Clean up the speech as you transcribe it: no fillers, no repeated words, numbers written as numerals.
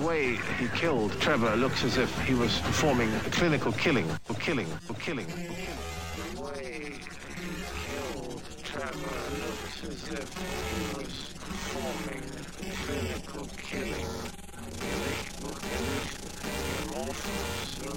way he killed Trevor looks as if he was performing a clinical killing. The way he killed Trevor looks as if he was performing a clinical